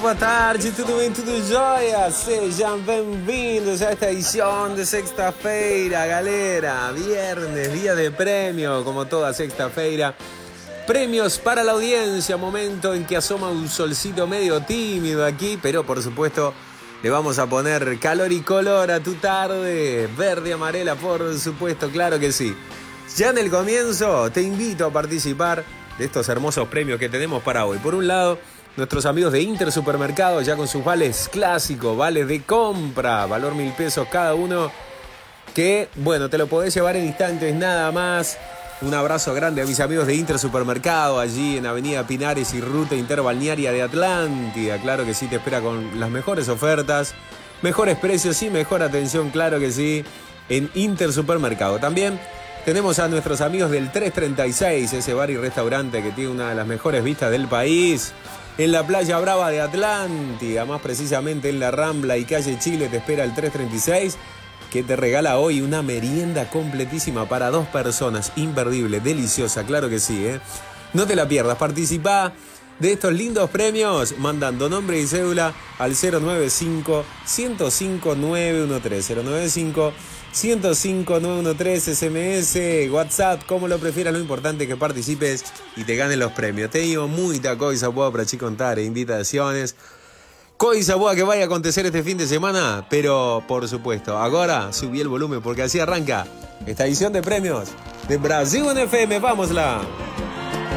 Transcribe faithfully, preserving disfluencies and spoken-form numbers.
boa tarde, tudo bem, tudo jóia? Sejam bem-vindos a esta edición de sexta-feira, galera. Viernes, día de premio, como toda sexta-feira. Premios para la audiencia, momento en que asoma un solcito medio tímido aquí, pero por supuesto le vamos a poner calor y color a tu tarde. Verde, amarela, por supuesto, claro que sí. Ya en el comienzo te invito a participar de estos hermosos premios que tenemos para hoy. Por un lado, nuestros amigos de Inter Supermercado, ya con sus vales clásicos, vales de compra, valor mil pesos cada uno, que, bueno, te lo podés llevar en instantes nada más. Un abrazo grande a mis amigos de Inter Supermercado, allí en Avenida Pinares y Ruta Interbalnearia de Atlántida. Claro que sí, te espera con las mejores ofertas, mejores precios y mejor atención, claro que sí, en Inter Supermercado. También tenemos a nuestros amigos del tres treinta y seis, ese bar y restaurante que tiene una de las mejores vistas del país, en la Playa Brava de Atlántida, más precisamente en la Rambla y Calle Chile. Te espera el tres treinta y seis, que te regala hoy una merienda completísima para dos personas, imperdible, deliciosa, claro que sí, ¿eh? No te la pierdas, participá de estos lindos premios mandando nombre y cédula al cero noventa y cinco, ciento cinco, nueve uno tres, cero noventa y cinco, ciento cinco, nueve uno tres, S M S, WhatsApp, como lo prefieras, lo importante es que participes y te ganes los premios. Te digo muita cosa puedo para te contar, invitaciones, coisa boa que vaya a acontecer este fin de semana, pero por supuesto, ahora subí el volumen porque así arranca esta edición de premios de Brasil en F M. ¡Vámosla!